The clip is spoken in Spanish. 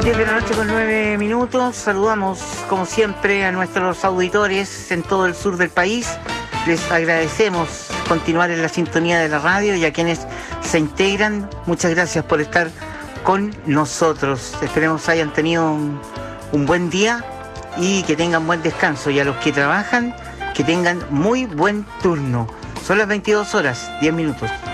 10 de la noche con 9 minutos. Saludamos, como siempre, a nuestros auditores en todo el sur del país. Les agradecemos continuar en la sintonía de la radio y a quienes se integran, muchas gracias por estar con nosotros. Esperemos hayan tenido un buen día y que tengan buen descanso. Y a los que trabajan, que tengan muy buen turno. Son las 22 horas, 10 minutos.